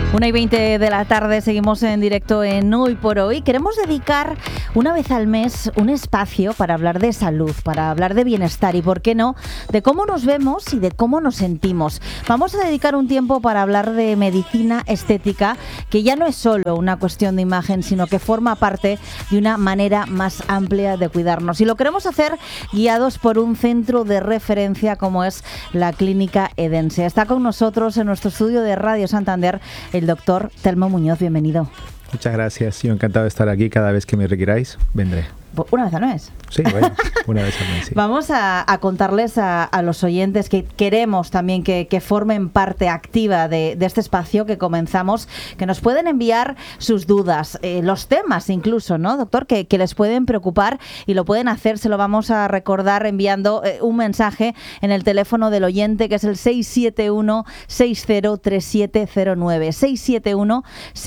1:20 de la tarde, seguimos en directo en Hoy por Hoy. Queremos dedicar una vez al mes un espacio para hablar de salud, para hablar de bienestar y, ¿por qué no?, de cómo nos vemos y de cómo nos sentimos. Vamos a dedicar un tiempo para hablar de medicina estética, que ya no es solo una cuestión de imagen, sino que forma parte de una manera más amplia de cuidarnos. Y lo queremos hacer guiados por un centro de referencia como es la Clínica Edensia. Está con nosotros en nuestro estudio de Radio Santander el doctor Telmo Muñoz. Bienvenido. Muchas gracias. Yo encantado de estar aquí. Cada vez que me requiráis, vendré. ¿Una vez al mes? Sí, bueno, una vez al mes, sí. Vamos a contarles a los oyentes que queremos también que formen parte activa de este espacio que comenzamos, que nos pueden enviar sus dudas, los temas incluso, ¿no, doctor?, que les pueden preocupar, y lo pueden hacer, se lo vamos a recordar enviando un mensaje en el teléfono del oyente, que es el 671-603709,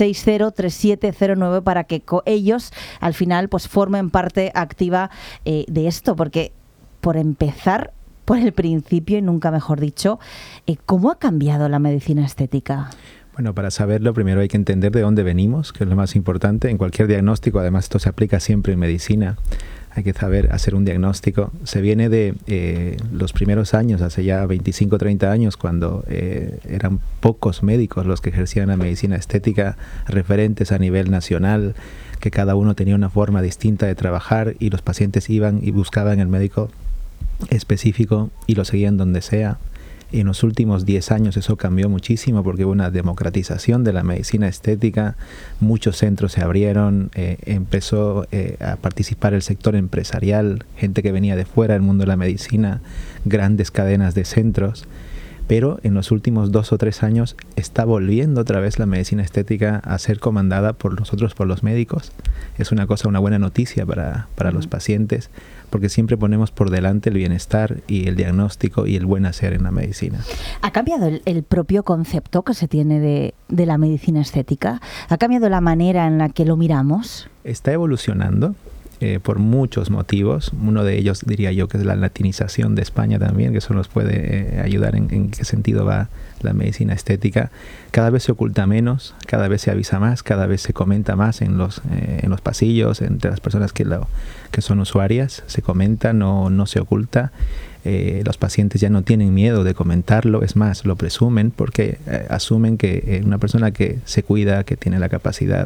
671-603709, para que ellos al final pues formen parte activa de esto, porque por empezar por el principio, y nunca mejor dicho, ¿cómo ha cambiado la medicina estética? Bueno, para saberlo primero hay que entender de dónde venimos, que es lo más importante. En cualquier diagnóstico, además esto se aplica siempre en medicina, hay que saber hacer un diagnóstico. Se viene de los primeros años, hace ya 25 o 30 años, cuando eran pocos médicos los que ejercían la medicina estética, referentes a nivel nacional, que cada uno tenía una forma distinta de trabajar y los pacientes iban y buscaban el médico específico y lo seguían donde sea. Y en los últimos 10 años eso cambió muchísimo porque hubo una democratización de la medicina estética, muchos centros se abrieron, empezó a participar el sector empresarial, gente que venía de fuera del mundo de la medicina, grandes cadenas de centros. Pero en los últimos 2 o 3 años está volviendo otra vez la medicina estética a ser comandada por nosotros, por los médicos. Es una buena noticia para los pacientes, porque siempre ponemos por delante el bienestar y el diagnóstico y el buen hacer en la medicina. ¿Ha cambiado el propio concepto que se tiene de la medicina estética? ¿Ha cambiado la manera en la que lo miramos? Está evolucionando. Por muchos motivos. Uno de ellos diría yo que es la latinización de España también, que eso nos puede ayudar en qué sentido va la medicina estética. Cada vez se oculta menos, cada vez se avisa más, cada vez se comenta más en los pasillos, entre las personas que son usuarias, se comenta, no se oculta. Los pacientes ya no tienen miedo de comentarlo, es más, lo presumen porque asumen que una persona que se cuida, que tiene la capacidad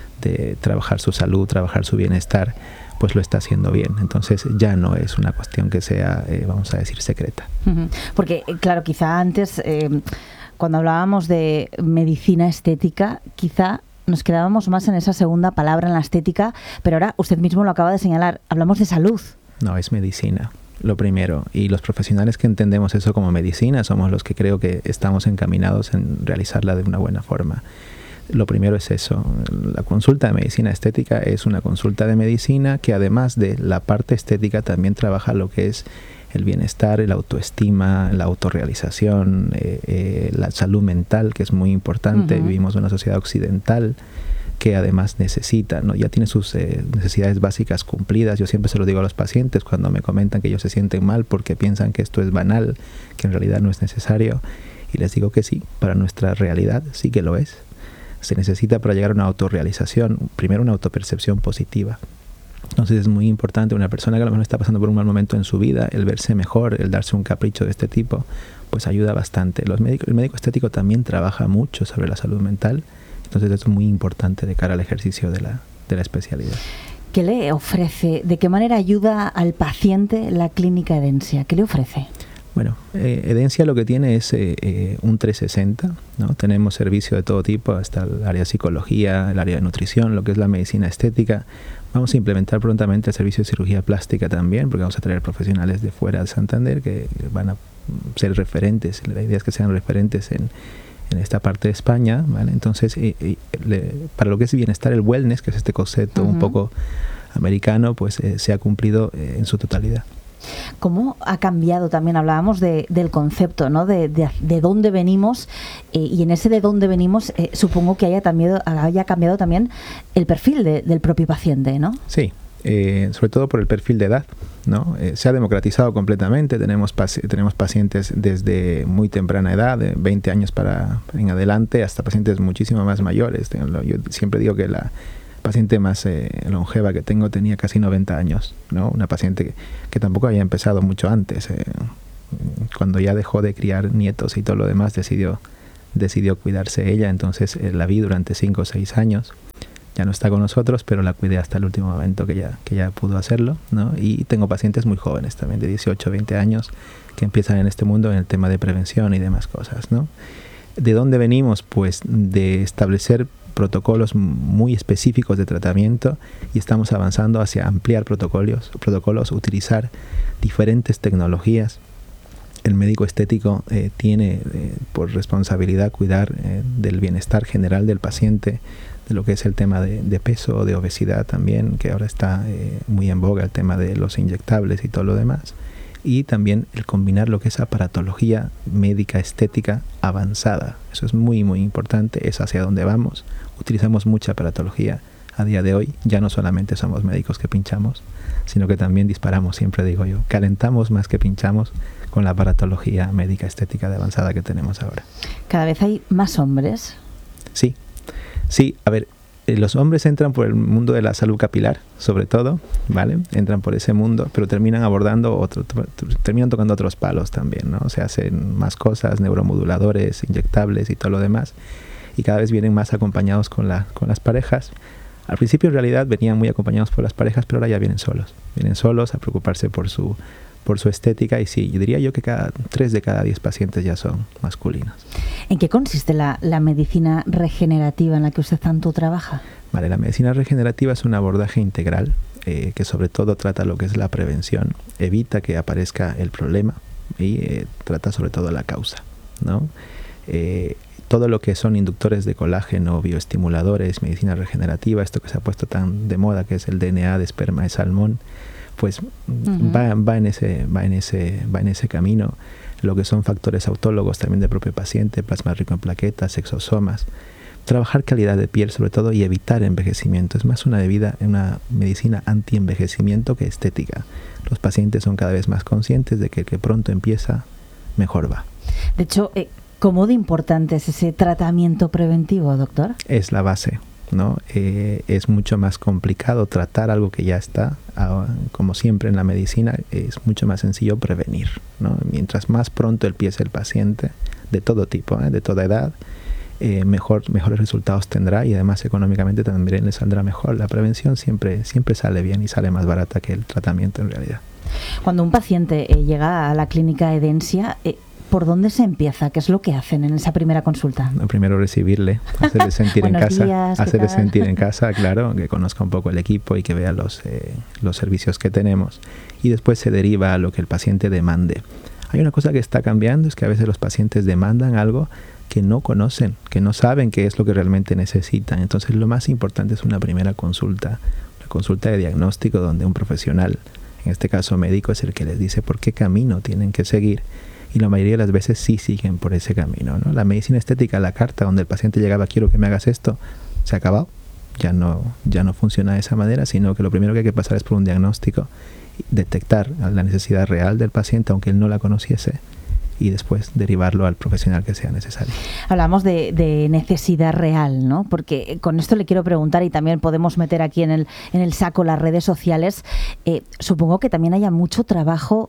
de trabajar su salud, trabajar su bienestar, pues lo está haciendo bien. Entonces ya no es una cuestión que sea, vamos a decir, secreta. Porque, claro, quizá antes, cuando hablábamos de medicina estética, quizá nos quedábamos más en esa segunda palabra, en la estética, pero ahora usted mismo lo acaba de señalar, hablamos de salud. No, es medicina, lo primero. Y los profesionales que entendemos eso como medicina somos los que creo que estamos encaminados en realizarla de una buena forma. Lo primero es eso. La consulta de medicina estética es una consulta de medicina que, además de la parte estética, también trabaja lo que es el bienestar, la autoestima, la autorrealización, la salud mental, que es muy importante. Vivimos en una sociedad occidental que además necesita, ¿no? Ya tiene sus necesidades básicas cumplidas. Yo siempre se lo digo a los pacientes cuando me comentan que ellos se sienten mal porque piensan que esto es banal, que en realidad no es necesario. Y les digo que sí, para nuestra realidad sí que lo es. Se necesita para llegar a una autorrealización, primero una autopercepción positiva. Entonces es muy importante una persona que a lo mejor está pasando por un mal momento en su vida, el verse mejor, el darse un capricho de este tipo, pues ayuda bastante. El médico estético también trabaja mucho sobre la salud mental, entonces es muy importante de cara al ejercicio de la especialidad. ¿Qué le ofrece? ¿De qué manera ayuda al paciente la Clínica Edensia? ¿Qué le ofrece? Bueno, Edensia lo que tiene es un 360, ¿no? Tenemos servicio de todo tipo, hasta el área de psicología, el área de nutrición, lo que es la medicina estética. Vamos a implementar prontamente el servicio de cirugía plástica también, porque vamos a traer profesionales de fuera de Santander que van a ser referentes. La idea es que sean referentes en esta parte de España, ¿vale? Entonces, para lo que es bienestar, el wellness, que es este concepto un poco americano, pues se ha cumplido en su totalidad. ¿Cómo ha cambiado también? Hablábamos del concepto, ¿no? De dónde venimos, y en ese de dónde venimos supongo que haya cambiado también el perfil del propio paciente, ¿no? Sí. sobre todo por el perfil de edad, ¿no? Se ha democratizado completamente, tenemos pacientes desde muy temprana edad, de 20 años en adelante, hasta pacientes muchísimo más mayores. Yo siempre digo que la paciente más longeva que tengo tenía casi 90 años, ¿no? Una paciente que tampoco había empezado mucho antes. Cuando ya dejó de criar nietos y todo lo demás, decidió cuidarse ella, entonces la vi durante 5 o 6 años. Ya no está con nosotros, pero la cuidé hasta el último momento que ya pudo hacerlo, ¿no? Y tengo pacientes muy jóvenes también, de 18 o 20 años, que empiezan en este mundo en el tema de prevención y demás cosas, ¿no? ¿De dónde venimos? Pues de establecer protocolos muy específicos de tratamiento, y estamos avanzando hacia ampliar protocolos, utilizar diferentes tecnologías. El médico estético tiene por responsabilidad cuidar del bienestar general del paciente, de lo que es el tema de peso, de obesidad también, que ahora está muy en boga, el tema de los inyectables y todo lo demás. Y también el combinar lo que es aparatología médica estética avanzada. Eso es muy, muy importante, es hacia donde vamos. Utilizamos mucha aparatología a día de hoy. Ya no solamente somos médicos que pinchamos, sino que también disparamos, siempre digo yo. Calentamos más que pinchamos con la aparatología médica estética de avanzada que tenemos ahora. Cada vez hay más hombres. Sí, a ver, los hombres entran por el mundo de la salud capilar, sobre todo, ¿vale? Entran por ese mundo, pero terminan terminan tocando otros palos también, ¿no? Se hacen más cosas, neuromoduladores, inyectables y todo lo demás, y cada vez vienen más acompañados con las parejas. Al principio en realidad venían muy acompañados por las parejas, pero ahora ya vienen solos a preocuparse por su estética, y sí, yo diría yo que 3 de cada 10 pacientes ya son masculinos. ¿En qué consiste la medicina regenerativa en la que usted tanto trabaja? Vale, la medicina regenerativa es un abordaje integral que sobre todo trata lo que es la prevención, evita que aparezca el problema y trata sobre todo la causa, ¿no? Todo lo que son inductores de colágeno, bioestimuladores, medicina regenerativa, esto que se ha puesto tan de moda, que es el DNA de esperma de salmón, pues va en ese camino. Lo que son factores autólogos también del propio paciente, plasma rico en plaquetas, exosomas. Trabajar calidad de piel sobre todo y evitar envejecimiento. Es más una medicina anti-envejecimiento que estética. Los pacientes son cada vez más conscientes de que el que pronto empieza, mejor va. De hecho, ¿cómo de importante es ese tratamiento preventivo, doctor? Es la base, ¿no? Es mucho más complicado tratar algo que ya está. Como siempre en la medicina, es mucho más sencillo prevenir, ¿no? Mientras más pronto empiece el paciente, de todo tipo, de toda edad, mejores resultados tendrá, y además económicamente también le saldrá mejor. La prevención siempre sale bien y sale más barata que el tratamiento en realidad. Cuando un paciente llega a la clínica Edencia, ¿por dónde se empieza? ¿Qué es lo que hacen en esa primera consulta? Primero recibirle, hacerle sentir en casa, hacerle sentir en casa, claro, que conozca un poco el equipo y que vea los servicios que tenemos, y después se deriva a lo que el paciente demande. Hay una cosa que está cambiando, es que a veces los pacientes demandan algo que no conocen, que no saben qué es lo que realmente necesitan. Entonces lo más importante es una primera consulta, una consulta de diagnóstico donde un profesional, en este caso médico, es el que les dice por qué camino tienen que seguir. Y la mayoría de las veces sí siguen por ese camino, ¿no? La medicina estética, la carta donde el paciente llegaba, quiero que me hagas esto, se ha acabado. Ya no funciona de esa manera, sino que lo primero que hay que pasar es por un diagnóstico, detectar la necesidad real del paciente, aunque él no la conociese, y después derivarlo al profesional que sea necesario. Hablamos de necesidad real, ¿no? Porque con esto le quiero preguntar, y también podemos meter aquí en el saco las redes sociales, supongo que también haya mucho trabajo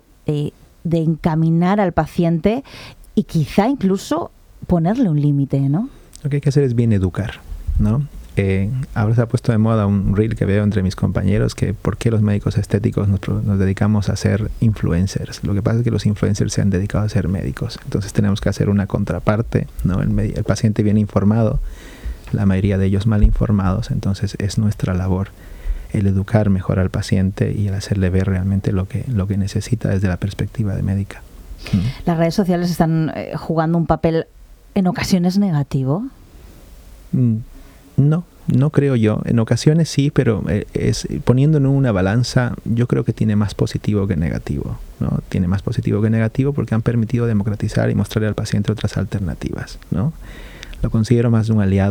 de encaminar al paciente y quizá incluso ponerle un límite, ¿no? Lo que hay que hacer es bien educar, ¿no? Ahora se ha puesto de moda un reel que veo entre mis compañeros, que por qué los médicos estéticos nos dedicamos a ser influencers. Lo que pasa es que los influencers se han dedicado a ser médicos, entonces tenemos que hacer una contraparte, ¿no? El paciente bien informado, la mayoría de ellos mal informados, entonces es nuestra labor el educar mejor al paciente y el hacerle ver realmente lo que necesita desde la perspectiva de médica. ¿Las redes sociales están jugando un papel en ocasiones negativo? No creo yo. En ocasiones sí, pero poniendo en una balanza, yo creo que tiene más positivo que negativo, ¿no? Tiene más positivo que negativo porque han permitido democratizar y mostrarle al paciente otras alternativas, ¿no? Lo considero más un aliado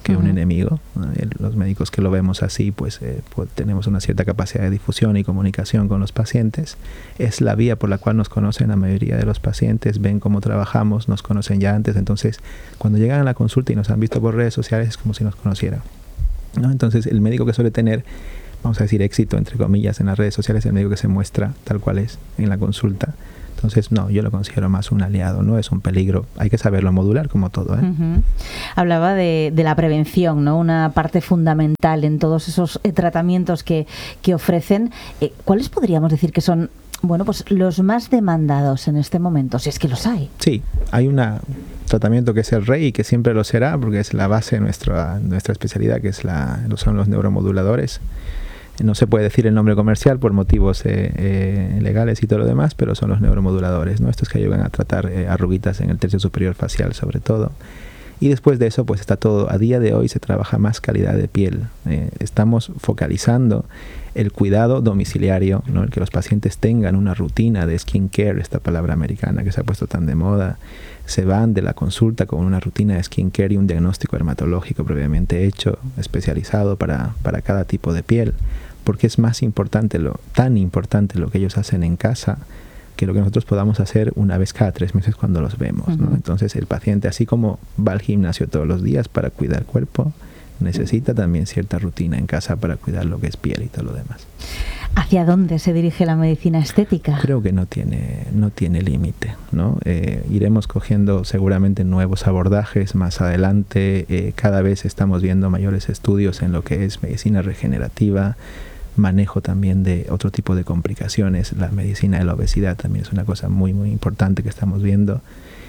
que un enemigo. Los médicos que lo vemos así, pues tenemos una cierta capacidad de difusión y comunicación con los pacientes. Es la vía por la cual nos conocen la mayoría de los pacientes, ven cómo trabajamos, nos conocen ya antes. Entonces, cuando llegan a la consulta y nos han visto por redes sociales, es como si nos conocieran, ¿no? Entonces, el médico que suele tener, vamos a decir, éxito, entre comillas, en las redes sociales, es el médico que se muestra tal cual es en la consulta. Entonces, no, yo lo considero más un aliado, no es un peligro. Hay que saberlo modular como todo, ¿eh? Hablaba de la prevención, ¿no? Una parte fundamental en todos esos tratamientos que ofrecen. ¿Cuáles podríamos decir que son, bueno, pues los más demandados en este momento, si es que los hay? Sí, hay un tratamiento que es el rey y que siempre lo será, porque es la base de nuestra especialidad, que son los neuromoduladores. No se puede decir el nombre comercial por motivos legales y todo lo demás, pero son los neuromoduladores, ¿no? Estos que ayudan a tratar arruguitas en el tercio superior facial, sobre todo. Y después de eso, pues está todo. A día de hoy se trabaja más calidad de piel. Estamos focalizando el cuidado domiciliario, ¿no? El que los pacientes tengan una rutina de skincare, esta palabra americana que se ha puesto tan de moda. Se van de la consulta con una rutina de skincare y un diagnóstico dermatológico previamente hecho, especializado para cada tipo de piel. Porque es más importante, tan importante lo que ellos hacen en casa que lo que nosotros podamos hacer una vez cada 3 meses cuando los vemos, ¿no? Entonces el paciente, así como va al gimnasio todos los días para cuidar el cuerpo, necesita también cierta rutina en casa para cuidar lo que es piel y todo lo demás. ¿Hacia dónde se dirige la medicina estética? Creo que no tiene límite, ¿no? Iremos cogiendo seguramente nuevos abordajes más adelante. Cada vez estamos viendo mayores estudios en lo que es medicina regenerativa, manejo también de otro tipo de complicaciones. La medicina de la obesidad también es una cosa muy, muy importante que estamos viendo.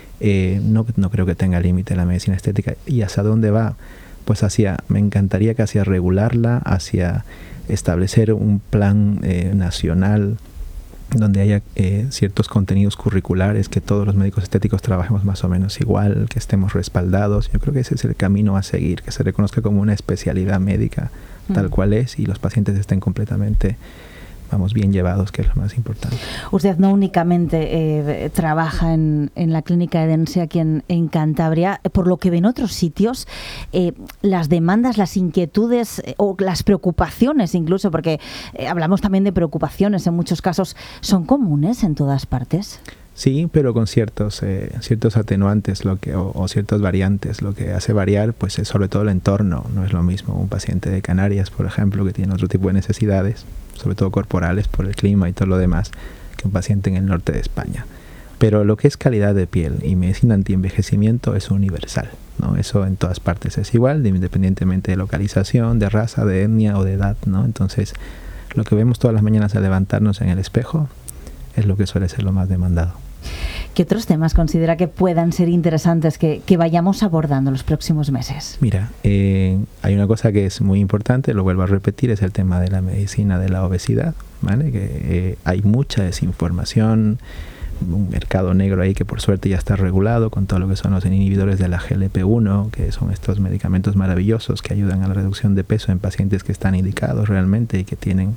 No creo que tenga límite la medicina estética. ¿Y hacia dónde va? Pues me encantaría que hacia regularla, hacia establecer un plan nacional donde haya ciertos contenidos curriculares, que todos los médicos estéticos trabajemos más o menos igual, que estemos respaldados. Yo creo que ese es el camino a seguir, que se reconozca como una especialidad médica tal cual es y los pacientes estén completamente, bien llevados, que es lo más importante. Usted no únicamente trabaja en la clínica Edense aquí en Cantabria, por lo que ve en otros sitios, las demandas, las inquietudes o las preocupaciones incluso, porque hablamos también de preocupaciones en muchos casos, ¿son comunes en todas partes? Sí, pero con ciertos atenuantes o ciertas variantes. Lo que hace variar pues es sobre todo el entorno. No es lo mismo un paciente de Canarias, por ejemplo, que tiene otro tipo de necesidades, sobre todo corporales por el clima y todo lo demás, que un paciente en el norte de España. Pero lo que es calidad de piel y medicina antienvejecimiento es universal, ¿no? Eso en todas partes es igual, independientemente de localización, de raza, de etnia o de edad, ¿no? Entonces, lo que vemos todas las mañanas al levantarnos en el espejo es lo que suele ser lo más demandado. ¿Qué otros temas considera que puedan ser interesantes que vayamos abordando los próximos meses? Mira, hay una cosa que es muy importante, lo vuelvo a repetir, es el tema de la medicina de la obesidad, ¿vale? Que hay mucha desinformación, un mercado negro ahí que por suerte ya está regulado con todo lo que son los inhibidores de la GLP-1, que son estos medicamentos maravillosos que ayudan a la reducción de peso en pacientes que están indicados realmente y que tienen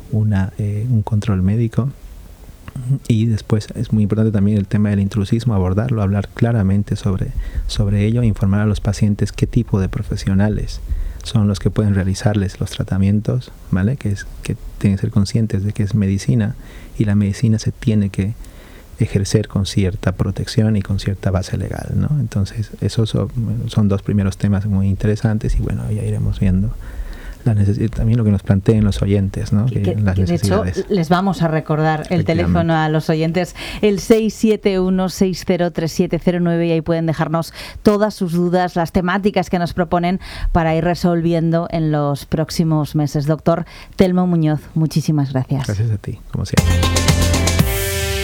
un control médico. Y después es muy importante también el tema del intrusismo, abordarlo, hablar claramente sobre ello, informar a los pacientes qué tipo de profesionales son los que pueden realizarles los tratamientos, ¿vale? Que tienen que ser conscientes de que es medicina y la medicina se tiene que ejercer con cierta protección y con cierta base legal, ¿no? Entonces esos son 2 primeros temas muy interesantes y bueno, ya iremos viendo también lo que nos planteen los oyentes, ¿no? Las de hecho, les vamos a recordar el teléfono a los oyentes, el 671-603709, y ahí pueden dejarnos todas sus dudas, las temáticas que nos proponen para ir resolviendo en los próximos meses. Doctor Telmo Muñoz, muchísimas gracias. Gracias a ti, como siempre.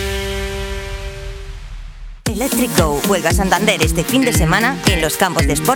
Electric Go vuelve a Santander este fin de semana en los campos de Sport